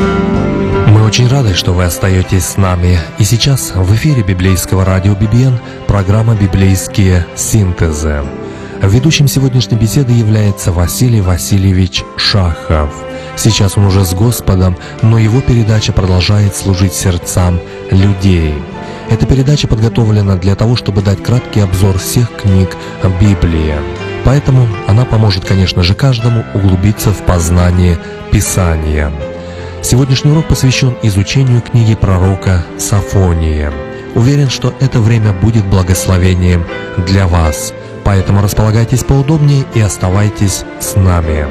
Мы очень рады, что вы остаетесь с нами. И сейчас в эфире библейского радио BBN программа «Библейские синтезы». Ведущим сегодняшней беседы является Василий Васильевич Шахов. Сейчас он уже с Господом, но его передача продолжает служить сердцам людей. Эта передача подготовлена для того, чтобы дать краткий обзор всех книг Библии. Поэтому она поможет, конечно же, каждому углубиться в познание Писания. Сегодняшний урок посвящен изучению книги пророка Софония. Уверен, что это время будет благословением для вас. Поэтому располагайтесь поудобнее и оставайтесь с нами.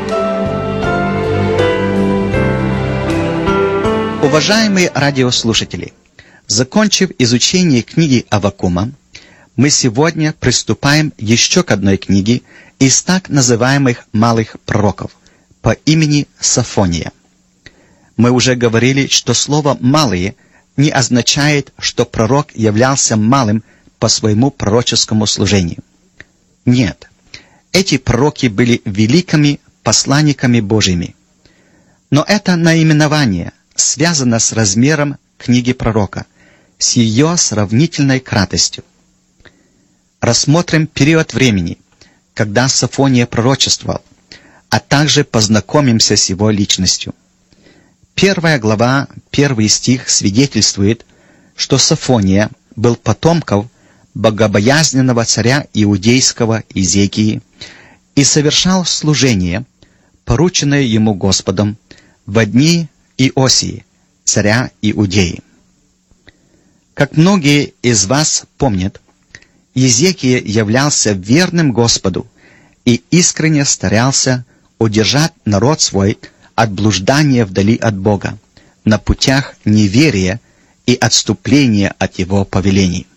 Уважаемые радиослушатели, закончив изучение книги Аввакума, мы сегодня приступаем еще к одной книге из так называемых малых пророков по имени Софония. Мы уже говорили, что слово «малые» не означает, что пророк являлся малым по своему пророческому служению. Нет, эти пророки были великими посланниками Божьими. Но это наименование связано с размером книги пророка, с ее сравнительной кратостью. Рассмотрим период времени, когда Софония пророчествовал, а также познакомимся с его личностью. 1 глава, 1 стих свидетельствует, что Софония был потомком богобоязненного царя иудейского Изекии и совершал служение, порученное ему Господом, во дни Иосии, царя Иудеи. Как многие из вас помнят, Изекия являлся верным Господу и искренне старался удержать народ свой от блуждания вдали от Бога, на путях неверия и отступления от Его повелений.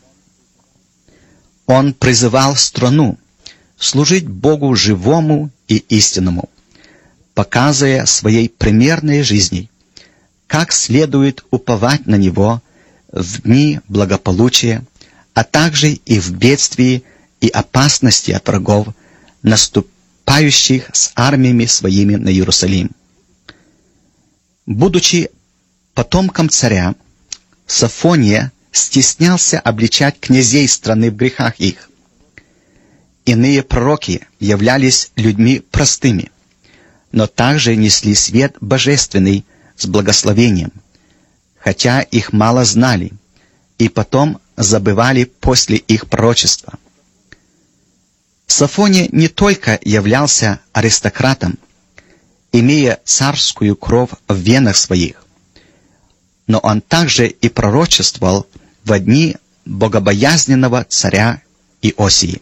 Он призывал страну служить Богу живому и истинному, показывая своей примерной жизнью, как следует уповать на Него в дни благополучия, а также и в бедствии и опасности от врагов, наступающих с армиями своими на Иерусалим. Будучи потомком царя, Софония стеснялся обличать князей страны в грехах их. Иные пророки являлись людьми простыми, но также несли свет божественный с благословением, хотя их мало знали, и потом забывали после их пророчества. Софония не только являлся аристократом, имея царскую кровь в венах своих, но он также и пророчествовал во дни богобоязненного царя Иосии.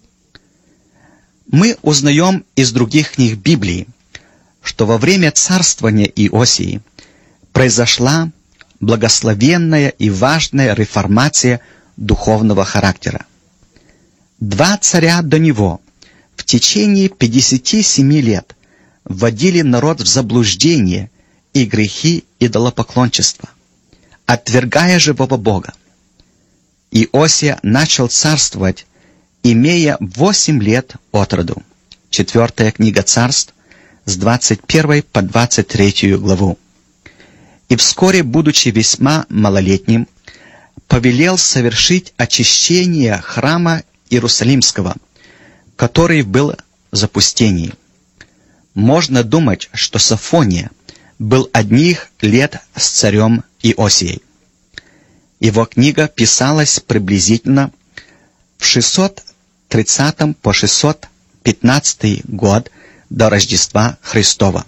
Мы узнаем из других книг Библии, что во время царствования Иосии произошла благословенная и важная реформация духовного характера. 2 царя до него в течение 57 лет вводили народ в заблуждение и грехи идолопоклончества, отвергая живого Бога. Иосия начал царствовать, имея 8 лет от роду. 4 книга Царств, с 21 по 23 главу. И вскоре, будучи весьма малолетним, повелел совершить очищение храма Иерусалимского, который был в запустении. Можно думать, что Софония был одних лет с царем Иосией. Его книга писалась приблизительно в 630 по 615 год до Рождества Христова.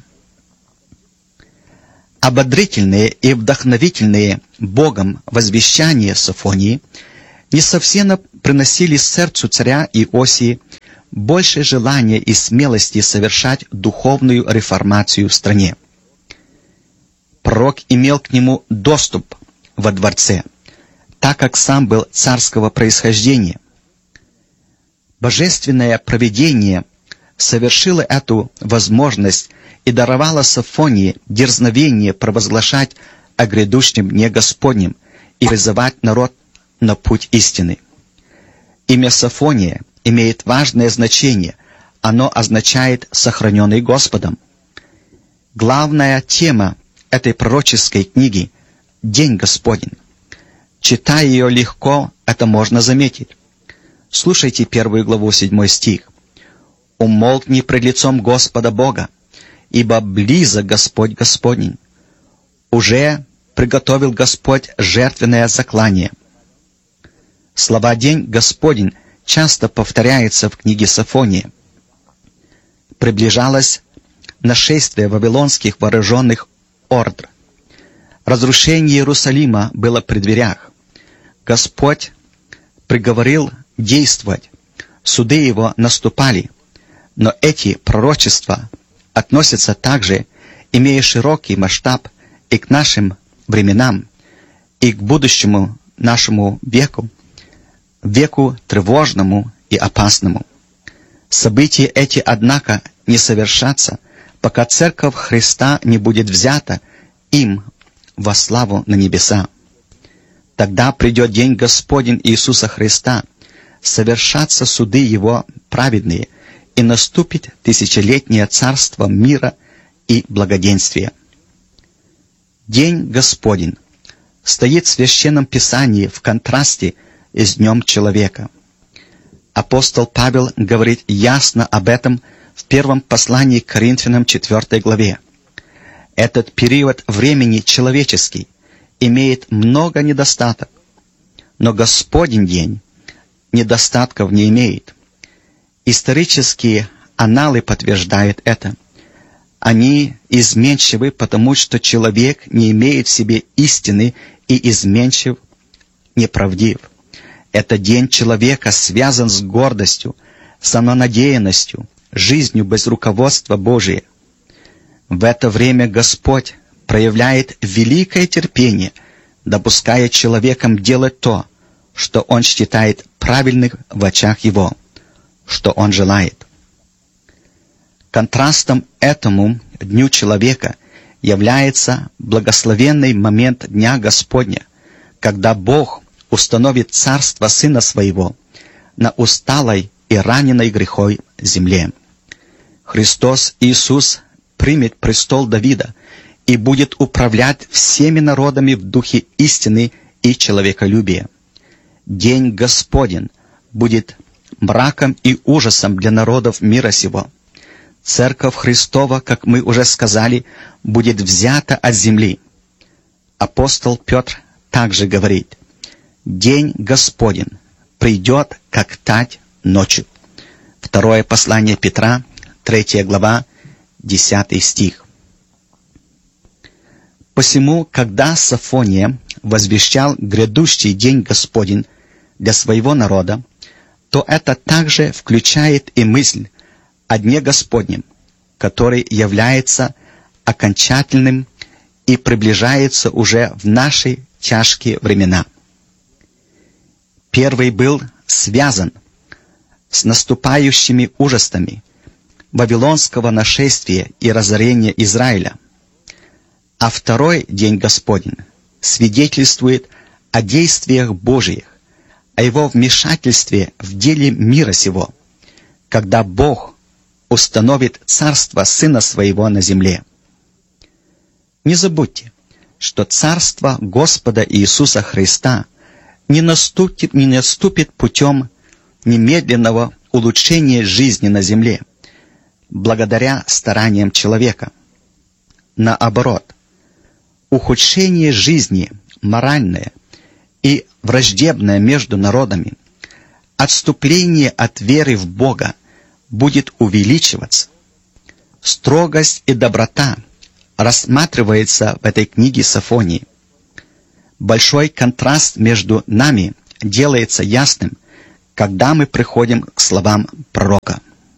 Ободрительные и вдохновительные Богом возвещания Софонии несомненно приносили сердцу царя Иосии больше желания и смелости совершать духовную реформацию в стране. Пророк имел к нему доступ во дворце, так как сам был царского происхождения. Божественное провидение совершило эту возможность и даровало Софонии дерзновение провозглашать о грядущем дне Господнем и призывать народ на путь истины. Имя Софония имеет важное значение. Оно означает «сохраненный Господом». Главная тема этой пророческой книги «День Господень». Читая ее легко, это можно заметить. Слушайте 1 главу 7 стих. «Умолкни пред лицом Господа Бога, ибо близок Господь Господень. Уже приготовил Господь жертвенное заклание». Слова «День Господень» часто повторяются в книге Софонии. Приближалось нашествие вавилонских вооруженных орд. Разрушение Иерусалима было при дверях. Господь приговорил действовать. Суды его наступали. Но эти пророчества относятся также, имея широкий масштаб, и к нашим временам, и к будущему нашему веку, веку тревожному и опасному. События эти, однако, не совершатся, пока Церковь Христа не будет взята им во славу на небеса. Тогда придет день Господень Иисуса Христа, совершатся суды Его праведные, и наступит тысячелетнее царство мира и благоденствия. День Господень стоит в Священном Писании в контрасте с Днем Человека. Апостол Павел говорит ясно об этом в первом послании к Коринфянам 4 главе. Этот период времени человеческий имеет много недостатков, но Господень день недостатков не имеет. Исторические аналы подтверждают это. Они изменчивы, потому что человек не имеет в себе истины и изменчив, неправдив. Этот день человека связан с гордостью, самонадеянностью, жизнью без руководства Божия. В это время Господь проявляет великое терпение, допуская человеком делать то, что Он считает правильным в очах Его, что Он желает. Контрастом этому Дню Человека является благословенный момент Дня Господня, когда Бог установит царство Сына Своего на усталой и раненой грехой земле. Христос Иисус примет престол Давида и будет управлять всеми народами в духе истины и человеколюбия. День Господень будет мраком и ужасом для народов мира сего. Церковь Христова, как мы уже сказали, будет взята от земли. Апостол Петр также говорит: «День Господень придет, как тать ночью». Второе послание Петра, 3 глава, 10 стих. «Посему, когда Софония возвещал грядущий день Господень для своего народа, то это также включает и мысль о Дне Господнем, который является окончательным и приближается уже в наши тяжкие времена. Первый был связан с наступающими ужасами вавилонского нашествия и разорения Израиля, а второй день Господень свидетельствует о действиях Божьих, о Его вмешательстве в деле мира сего, когда Бог установит царство Сына Своего на земле. Не забудьте, что царство Господа Иисуса Христа не наступит путем немедленного улучшения жизни на земле, благодаря стараниям человека. Наоборот, ухудшение жизни моральное и враждебное между народами, отступление от веры в Бога будет увеличиваться. Строгость и доброта рассматривается в этой книге Софонии. Большой контраст между нами делается ясным, когда мы приходим к словам пророка.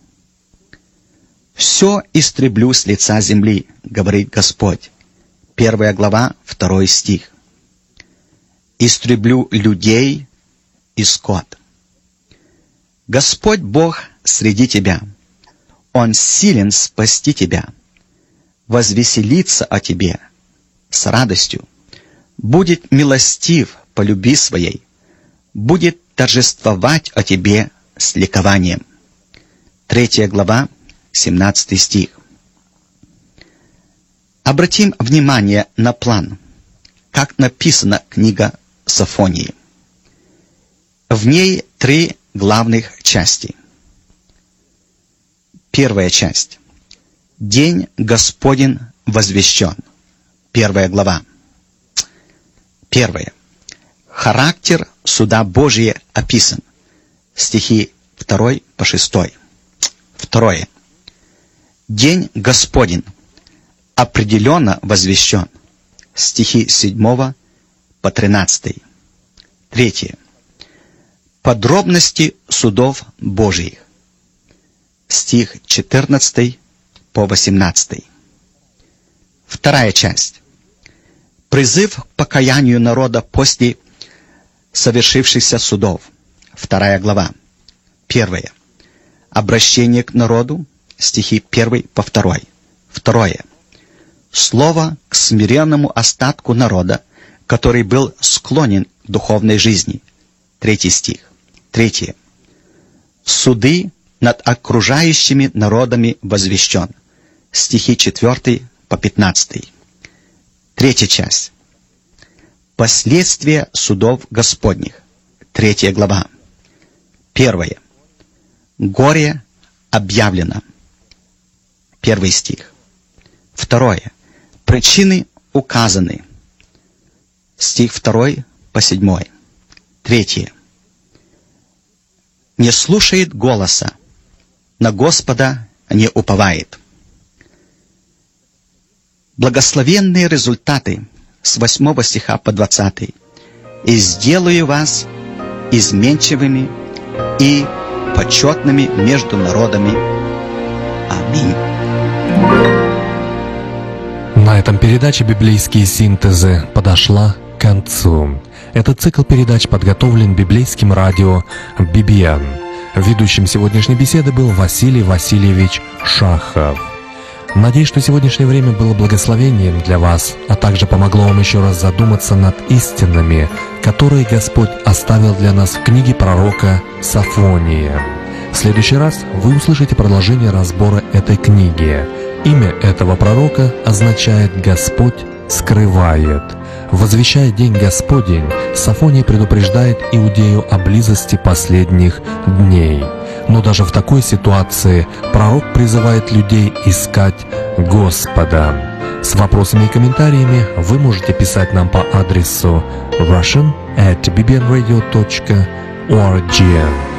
«Все истреблю с лица земли, говорит Господь». 1 глава, 2 стих. «Истреблю людей и скот». Господь Бог среди тебя. Он силен спасти тебя, возвеселиться о тебе с радостью, будет милостив по любви своей, будет торжествовать о тебе с ликованием. 3 глава, 17 стих. Обратим внимание на план, как написана книга Софонии. В ней 3 главных части. Первая часть. День Господень возвещен. 1 глава. 1. Характер суда Божия описан. Стихи 2 по 6. 2. День Господень определенно возвещен. Стихи 7 по 13. 3. Подробности судов Божьих. Стих 14 по 18. Вторая часть. Призыв к покаянию народа после совершившихся судов. 2 глава. 1. Обращение к народу. Стихи 1 по 2. 2. Слово к смиренному остатку народа, который был склонен к духовной жизни. 3 стих. 3. Суды над окружающими народами возвещен. Стихи 4 по 15. 3 часть. Последствия судов Господних. 3 глава. 1. Горе объявлено. 1 стих. 2. Причины указаны. Стих 2 по 7. 3. Не слушает голоса, на Господа не уповает. Благословенные результаты с 8 стиха по 20. «И сделаю вас изменчивыми и почетными между народами». Аминь. На этом передача «Библейские синтезы» подошла к концу. Этот цикл передач подготовлен библейским радио BBN. Ведущим сегодняшней беседы был Василий Васильевич Шахов. Надеюсь, что сегодняшнее время было благословением для вас, а также помогло вам еще раз задуматься над истинами, которые Господь оставил для нас в книге пророка Софония. В следующий раз вы услышите продолжение разбора этой книги. Имя этого пророка означает «Господь скрывает». Возвещая День Господень, Софония предупреждает Иудею о близости последних дней. Но даже в такой ситуации пророк призывает людей искать Господа. С вопросами и комментариями вы можете писать нам по адресу russian@bbnradio.org.